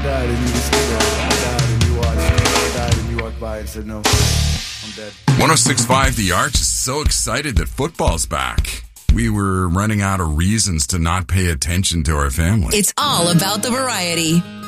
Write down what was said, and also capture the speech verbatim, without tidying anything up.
died and you just stood there. I died and you watched. I died and you walked by and said, no, I'm dead. one oh six point five The Arch is so excited that football's back. We were running out of reasons to not pay attention to our family. It's all about the variety.